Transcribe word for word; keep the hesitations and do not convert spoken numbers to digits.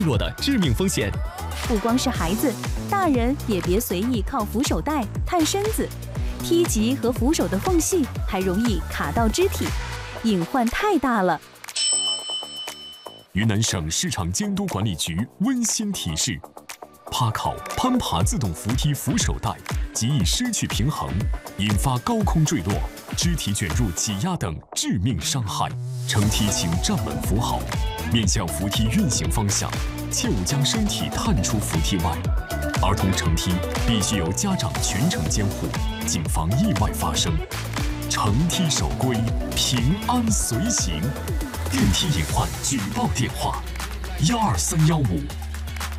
弱的致命风险。 不光是孩子，大人也别随意靠扶手带探身子，梯级和扶手的缝隙还容易卡到肢体，隐患太大了。 云南省市场监督管理局温馨提示：趴靠、攀爬自动扶梯扶手带极易失去平衡，引发高空坠落、肢体卷入挤压等致命伤害。乘梯请站稳扶好，面向扶梯运行方向，切勿将身体探出扶梯外。儿童乘梯必须由家长全程监护，谨防意外发生。乘梯守规，平安随行。电梯隐患举报电话：幺二三幺五